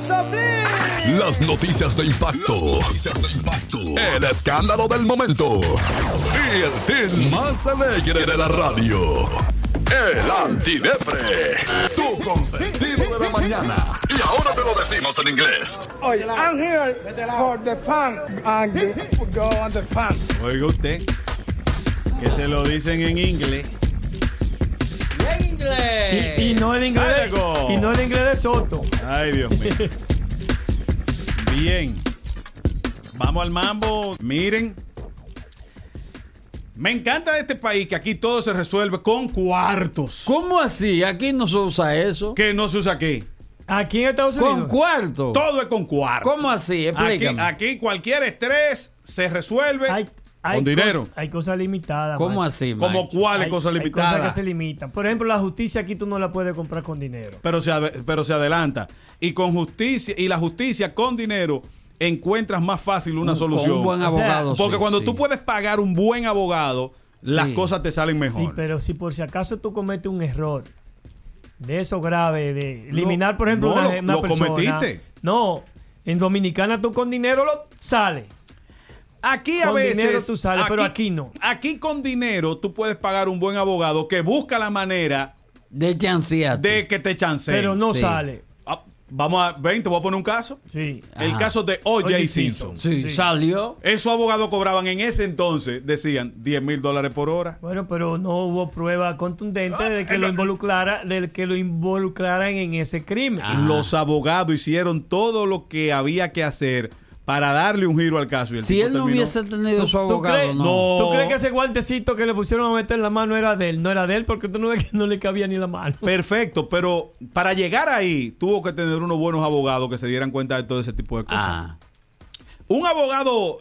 Las noticias de impacto. El escándalo del momento. Y el team más alegre de la radio. El Antidepre. Tu consentido de la mañana. Y ahora te lo decimos en inglés. Oye, I'm here for the fun and go on the fun. Oiga usted, que se lo dicen en inglés. En inglés. Y no el inglés. Y no el inglés de Soto. Ay, Dios mío. Bien. Vamos al mambo. Miren. Me encanta de este país que aquí todo se resuelve con cuartos. ¿Cómo así? Aquí no se usa eso. ¿Qué no se usa aquí? Aquí en Estados Unidos. ¿Con cuarto? Todo es con cuartos. ¿Cómo así? Explícame. Aquí cualquier estrés se resuelve con dinero. Hay cosas limitadas. ¿Cómo Macho. así, ¿Como macho? cuáles cosas limitadas? Hay cosas que se limitan. Por ejemplo, la justicia aquí tú no la puedes comprar con dinero. Pero se adelanta. Y con justicia, y la justicia con dinero, encuentras más fácil una solución. Con un buen abogado. Porque sí, cuando sí. tú puedes pagar un buen abogado, las Sí. cosas te salen mejor. Sí, pero si por si acaso tú cometes un error de eso grave, de eliminar, por ejemplo, no, una lo persona. cometiste. No, en Dominicana tú con dinero lo sales. Aquí a Con veces. dinero tú sales, pero aquí no. Aquí con dinero tú puedes pagar un buen abogado que busca la manera De chancearte. de que te chanceen. Pero no Sí. sale. Vamos a. Ven, te voy a poner un caso. Sí. El Ajá. caso de O.J. O.J. Simpson. Sí, Sí. salió. Esos abogados cobraban en ese entonces, decían, $10,000 por hora. Bueno, pero no hubo prueba contundente de que lo involucraran en ese crimen. Ah. Los abogados hicieron todo lo que había que hacer para darle un giro al caso. Y el Si tipo él no terminó- hubiese tenido su ¿Tú abogado, crees? no. No. ¿Tú crees que ese guantecito que le pusieron a meter en la mano era de él? No era de él porque tú no ves que no le cabía ni la mano. Perfecto, pero para llegar ahí tuvo que tener unos buenos abogados que se dieran cuenta de todo ese tipo de cosas. Ah. Un abogado,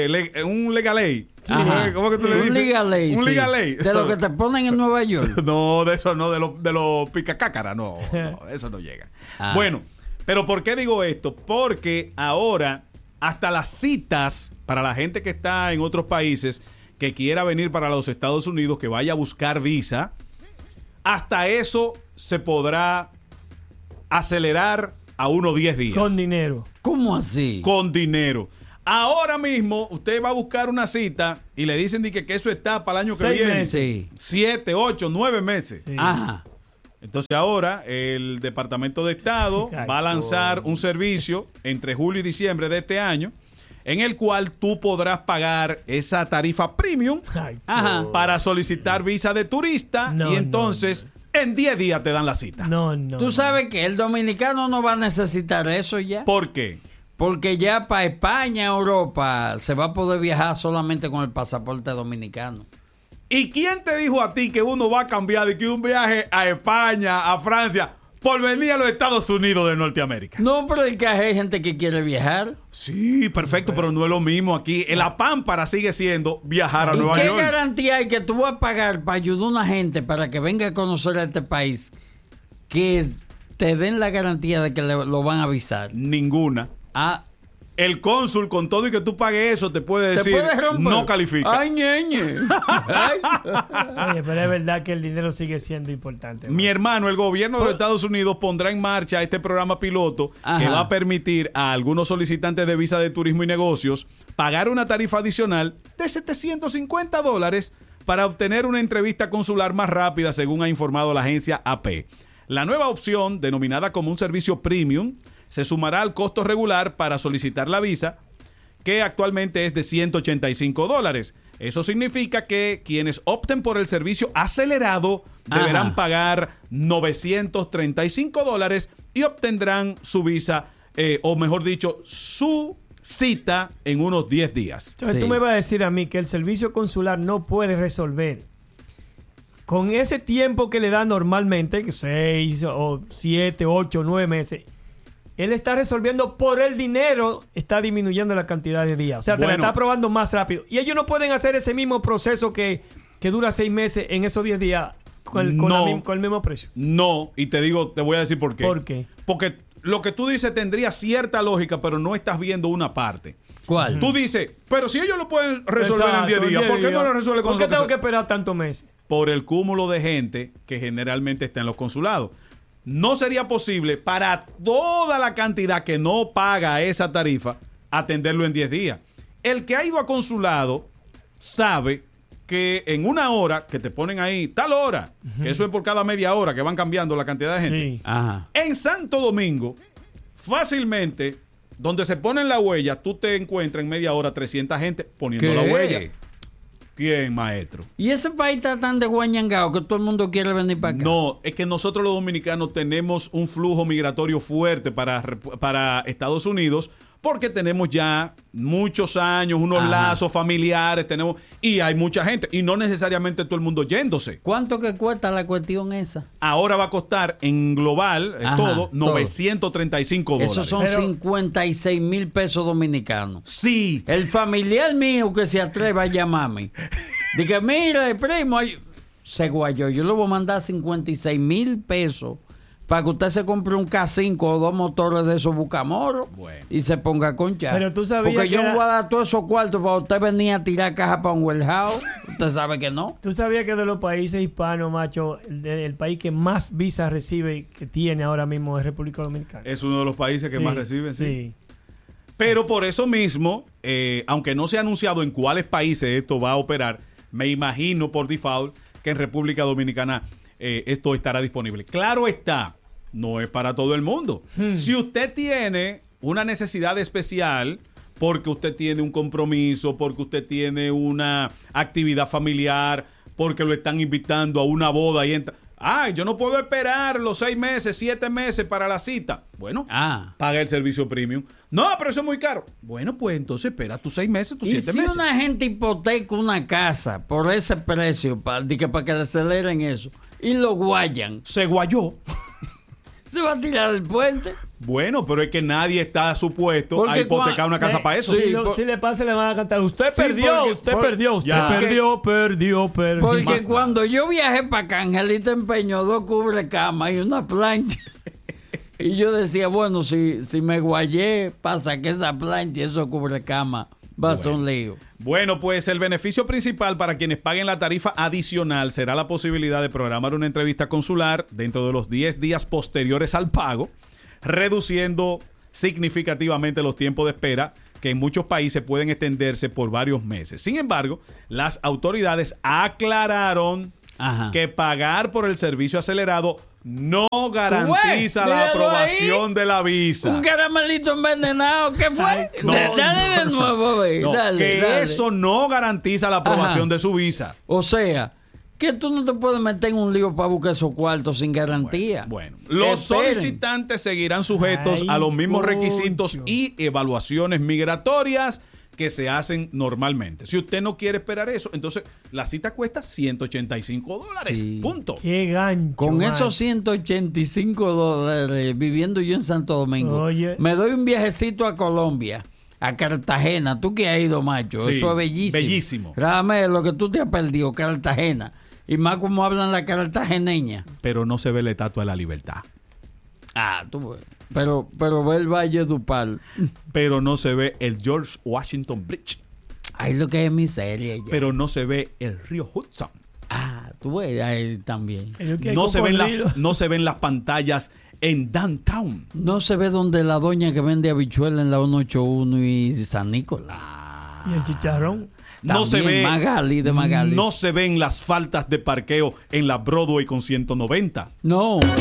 un legal aid. Ajá. ¿Cómo que tú le Un dices? legal aid, Un sí. legal aid. De lo que te ponen en Nueva York. No, de eso no, de los picacácaras, no, eso no llega. Ah. Bueno, pero ¿por qué digo esto? Porque ahora hasta las citas para la gente que está en otros países que quiera venir para los Estados Unidos, que vaya a buscar visa, hasta eso se podrá acelerar a unos 10 días. Con dinero. ¿Cómo así? Con dinero. Ahora mismo usted va a buscar una cita y le dicen que eso está para el año que 6 viene. meses. Sí. 7, 8, 9 meses. Sí. Ajá. Entonces ahora el Departamento de Estado Ay, va a lanzar un servicio entre julio y diciembre de este año en el cual tú podrás pagar esa tarifa premium Ay, Ajá. para solicitar visa de turista No, y entonces en 10 días te dan la cita. no, no. Tú sabes que el dominicano no va a necesitar eso ya. ¿Por qué? Porque ya para España, Europa, se va a poder viajar solamente con el pasaporte dominicano. ¿Y quién te dijo a ti que uno va a cambiar de que un viaje a España, a Francia, por venir a los Estados Unidos de Norteamérica? No, pero el que hay gente que quiere viajar. Sí, perfecto, pero no es lo mismo aquí. La pámpara sigue siendo viajar a ¿Y Nueva qué York. garantía hay que tú vas a pagar para ayudar a una gente para que venga a conocer a este país que te den la garantía de que lo van a avisar? Ninguna. Ah, El cónsul, con todo y que tú pagues eso, te puede te decir, puedes romper. no califica. Ay, ñeñe. Ay. Oye, pero es verdad que el dinero sigue siendo importante. Mi hermano, el gobierno de los Estados Unidos pondrá en marcha este programa piloto que Ajá. va a permitir a algunos solicitantes de visa de turismo y negocios pagar una tarifa adicional de $750 para obtener una entrevista consular más rápida, según ha informado la agencia AP. La nueva opción, denominada como un servicio premium, se sumará al costo regular para solicitar la visa, que actualmente es de $185. Eso significa que quienes opten por el servicio acelerado deberán Ajá. pagar $935 y obtendrán su visa, o mejor dicho, su cita en unos 10 días. Entonces Sí. tú me vas a decir a mí que el servicio consular no puede resolver con ese tiempo que le da normalmente, que 6 o 7, 8, 9 meses. Él está resolviendo por el dinero, está disminuyendo la cantidad de días. O sea, te la Bueno. está aprobando más rápido. Y ellos no pueden hacer ese mismo proceso que dura 6 meses en esos 10 días con el mismo precio. No, y te voy a decir por qué. ¿Por qué? Porque lo que tú dices tendría cierta lógica, pero no estás viendo una parte. ¿Cuál? Tú dices, pero si ellos lo pueden resolver Exacto, en 10 días, ¿por qué no lo resuelve con ¿Por qué nosotros? tengo que esperar tantos meses? Por el cúmulo de gente que generalmente está en los consulados. no sería posible para toda la cantidad que no paga esa tarifa atenderlo en 10 días. El que ha ido a consulado sabe que en una hora que te ponen ahí, tal hora, que eso es por cada media hora que van cambiando la cantidad de gente. Sí. Ajá. En Santo Domingo, fácilmente, donde se ponen la huella, tú te encuentras en media hora 300 gente poniendo ¿Qué? la huella. ¿Quién, maestro? Y ese país está tan desguañangado que todo el mundo quiere venir para acá. No, es que nosotros los dominicanos tenemos un flujo migratorio fuerte para Estados Unidos porque tenemos ya muchos años, unos Ajá. lazos familiares, tenemos y hay mucha gente y no necesariamente todo el mundo yéndose. ¿Cuánto que cuesta la cuestión esa? Ahora va a costar en global Ajá, todo todo. 935 dólares. Esos son Pero- 56 mil pesos dominicanos. Sí. El familiar mío que se atreva a llamarme. Dije, mira, primo, se guayó. Yo le voy a mandar 56 mil pesos para que usted se compre un K5 o 2 motores de esos bucamoros Bueno. y se ponga a conchar. Pero tú sabías Porque que yo era- voy a dar todos esos cuartos para usted venir a tirar caja para un warehouse. Usted sabe que no. Tú sabías que de los países hispanos, macho, el país que más visas recibe, que tiene ahora mismo es República Dominicana. Es uno de los países que Sí, más reciben. Sí. Sí. Pero por eso mismo, aunque no se ha anunciado en cuáles países esto va a operar, me imagino por default que en República Dominicana esto estará disponible. Claro está, no es para todo el mundo. Si usted tiene una necesidad especial, porque usted tiene un compromiso, porque usted tiene una actividad familiar, porque lo están invitando a una boda y entra... Ay, yo no puedo esperar los 6 meses, 7 meses para la cita. Bueno, paga el servicio premium. No, pero eso es muy caro. Bueno, pues entonces espera tus 6 meses, tus Y 7 si meses. una gente hipoteca una casa por ese precio, para que le aceleren eso, y lo guayan, Se guayó. se va a tirar del puente. Bueno, pero es que nadie está supuesto Porque a hipotecar una casa para eso. sí, Si le pasa, le van a cantar. Usted Sí, perdió, porque- usted por- perdió, usted Ya. perdió. Porque Más cuando yo viajé para acá, Angelita empeñó 2 cubrecamas y una plancha. Y yo decía, bueno, si me guayé, pasa que esa plancha y esos cubrecamas va a ser un lío. Bueno, pues el beneficio principal para quienes paguen la tarifa adicional será la posibilidad de programar una entrevista consular dentro de los 10 días posteriores al pago, reduciendo significativamente los tiempos de espera que en muchos países pueden extenderse por varios meses. Sin embargo, las autoridades aclararon Ajá. que pagar por el servicio acelerado no garantiza la míralo aprobación ahí. de la visa. Un caramelito envenenado, ¿qué fue? Ay, no, Dale de nuevo, a ver, No, dale, que dale. eso no garantiza la aprobación Ajá. de su visa. O sea, que tú no te puedes meter en un lío para buscar esos cuartos sin garantía. Bueno, los Esperen. solicitantes seguirán sujetos Ay, a los mismos requisitos concho. y evaluaciones migratorias que se hacen normalmente. Si usted no quiere esperar eso, entonces la cita cuesta $185. Sí. Punto. Qué gancho. Con man. esos $185 viviendo yo en Santo Domingo, Oye. me doy un viajecito a Colombia, a Cartagena. Tú que has ido, macho, Sí, eso es bellísimo. bellísimo. Rájame lo que tú te has perdido, Cartagena. Y más como hablan la cartageneña. Pero no se ve la estatua de la libertad. Ah, tú ves. Pero ve el Valle Dupal. Pero no se ve el George Washington Bridge. Ahí lo que es miseria ya. Pero no se ve el río Hudson. Ah, tú ves ahí también. Yo que hay No se cocodrilo. no se ven las pantallas en downtown. No se ve donde la doña que vende habichuelas en la 181 y San Nicolás. Y el chicharrón. No se También ve Magali de Magali. No se ven las faltas de parqueo en la Broadway con 190. No.